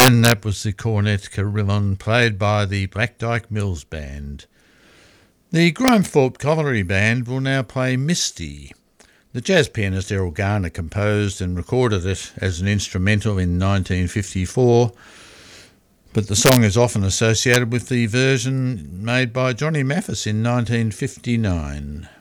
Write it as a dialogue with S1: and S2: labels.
S1: And that was the cornet carillon played by the Black Dyke Mills Band. The Grimethorpe Colliery Band will now play Misty. The jazz pianist Errol Garner composed and recorded it as an instrumental in 1954, but the song is often associated with the version made by Johnny Mathis in 1959.